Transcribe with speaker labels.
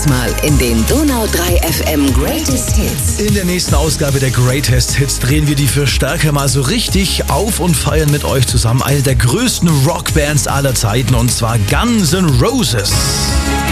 Speaker 1: Mal in den Donau 3 FM Greatest Hits.
Speaker 2: In der nächsten Ausgabe der Greatest Hits drehen wir die Verstärker mal so richtig auf und feiern mit euch zusammen eine der größten Rockbands aller Zeiten, und zwar Guns N' Roses.